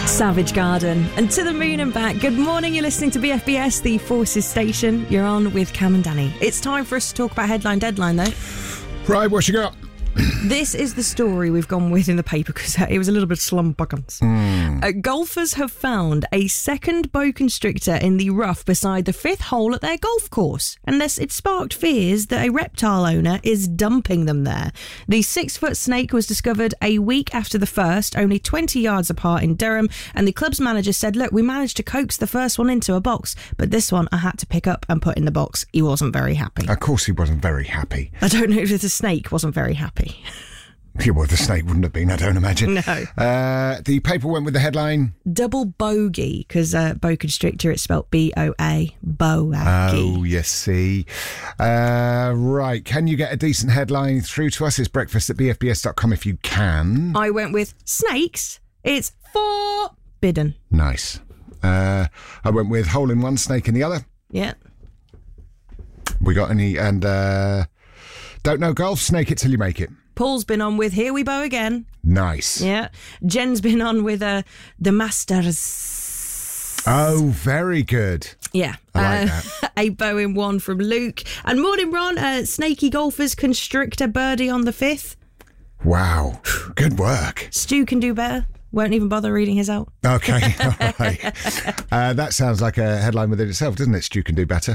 Savage Garden and To the Moon and Back. Good morning, you're listening to BFBS, the Forces station. You're on with Cam and Danny. It's time for us to talk about Headline Deadline, though. Right, what you got? This is the story we've gone with in the paper because it was a little bit slumbuckins. Golfers have found a second boa constrictor in the rough beside the fifth hole at their golf course, and it sparked fears that a reptile owner is dumping them there. The 6-foot snake was discovered a week after the first, only 20 yards apart in Durham, and the club's manager said, look, we managed to coax the first one into a box, but this one I had to pick up and put in the box. He wasn't very happy. Of course he wasn't very happy. I don't know if the snake wasn't very happy. Yeah, well, the snake wouldn't have been, I don't imagine. No. The paper went with the headline... Double bogey, because boa constrictor, it's spelled B-O-A, bogey. Oh, you see. Right, can you get a decent headline through to us? It's breakfast@bfbs.com if you can. I went with snakes. It's forbidden. Nice. I went with hole in one, snake in the other. Yeah. We got any... And don't know golf, snake it till you make it. Paul's been on with Here We Bow Again. Nice. Yeah. Jen's been on with The Masters. Oh, very good. Yeah. I like that. A bow in one from Luke. And morning, Ron. Snaky golfers constrict a birdie on the fifth. Wow. Good work. Stu can do better. Won't even bother reading his out. Okay, all right. That sounds like a headline within itself, doesn't it? Stu can do better.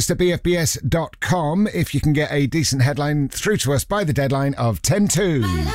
Breakfast@bfbs.com if you can get a decent headline through to us by the deadline of 10 to.